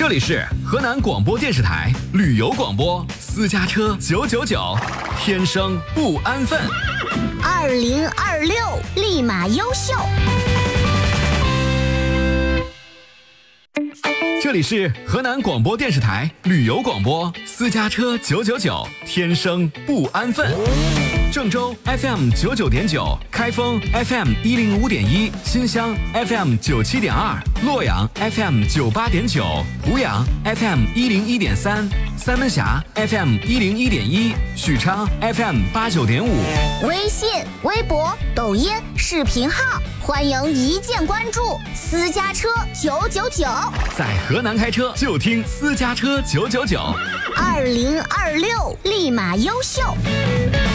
这里是河南广播电视台旅游广播，私家车999，天生不安分。 2026立马优秀。 这里是河南广播电视台旅游广播，私家车999，天生不安分。郑州 FM 99.9，开封 FM 105.1，新乡 FM 97.2，洛阳 FM 98.9，湖阳 FM 101.3，三门峡 FM 101.1，许昌 FM 89.5。 微信、微博、抖音、视频号，欢迎一键关注私家车999。 在河南开车就听私家车999，2026 立马优秀。